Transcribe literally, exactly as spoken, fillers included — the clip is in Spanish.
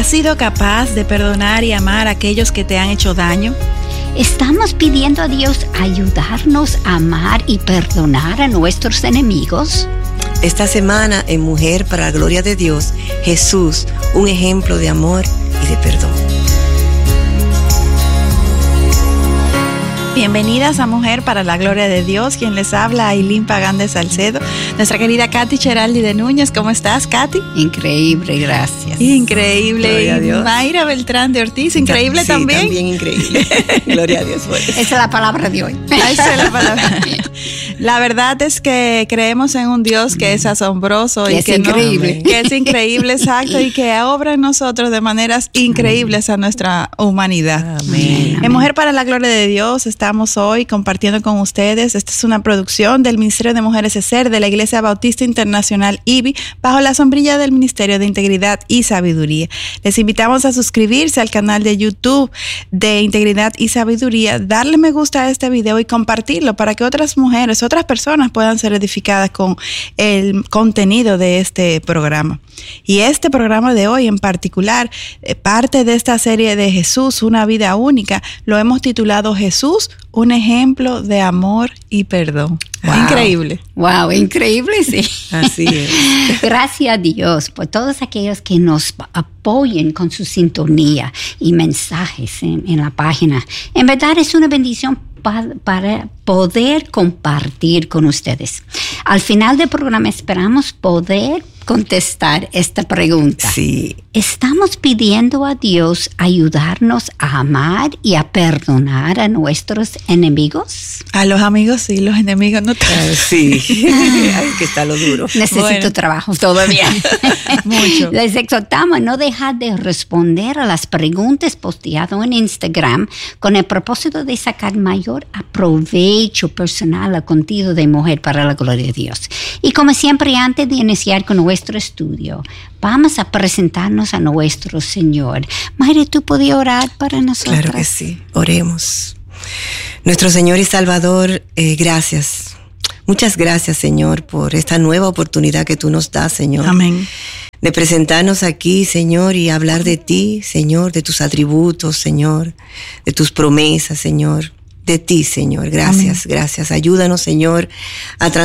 ¿Has sido capaz de perdonar y amar a aquellos que te han hecho daño? ¿Estamos pidiendo a Dios ayudarnos a amar y perdonar a nuestros enemigos? Esta semana en Mujer para la Gloria de Dios, Jesús, un ejemplo de amor y de perdón. Bienvenidas a Mujer para la Gloria de Dios. Quien les habla, Ailín Pagán de Salcedo. Nuestra querida Katy Cheraldi de Núñez. ¿Cómo estás, Katy? Increíble, gracias. Increíble. Gloria a Dios. Mayra Beltrán de Ortiz, increíble sí, también. también increíble. Gloria a Dios. Bueno. Esa es la palabra de hoy. Esa es la palabra. La verdad es que creemos en un Dios que es asombroso que y es que increíble. No, que es increíble, exacto, y que obra en nosotros de maneras increíbles a nuestra humanidad. Amén. En Mujer para la Gloria de Dios estamos hoy compartiendo con ustedes. Esta es una producción del Ministerio de Mujeres ESER de la Iglesia Bautista Internacional I B I bajo la sombrilla del Ministerio de Integridad y Sabiduría. Les invitamos a suscribirse al canal de YouTube de Integridad y Sabiduría, darle me gusta a este video y compartirlo para que otras mujeres, otras personas puedan ser edificadas con el contenido de este programa. Y este programa de hoy en particular, parte de esta serie de Jesús, una vida única, lo hemos titulado Jesús, un ejemplo de amor y perdón. Wow. Increíble. Wow, increíble, sí. Así es. Gracias a Dios por todos aquellos que nos apoyen con su sintonía y mensajes en, en la página. En verdad es una bendición pa- para poder compartir con ustedes. Al final del programa esperamos poder contestar esta pregunta. Sí. ¿Estamos pidiendo a Dios ayudarnos a amar y a perdonar a nuestros enemigos? A los amigos sí, los enemigos no. Ah, sí. Ahí que está lo duro. Necesito Bueno. trabajo todavía. Mucho. Les exhortamos a no dejar de responder a las preguntas posteadas en Instagram con el propósito de sacar mayor aprovecho personal al contenido de Mujer para la Gloria de Dios. Y como siempre, antes de iniciar con nuestro estudio, vamos a presentarnos a nuestro Señor. Mayra, ¿tú podías orar para nosotros? Claro que sí. Oremos. Nuestro Señor y Salvador, eh, gracias. Muchas gracias, Señor, por esta nueva oportunidad que tú nos das, Señor. Amén. De presentarnos aquí, Señor, y hablar de ti, Señor, de tus atributos, Señor, de tus promesas, Señor, de ti, Señor. Gracias, Amén. gracias. Ayúdanos, Señor, a transformar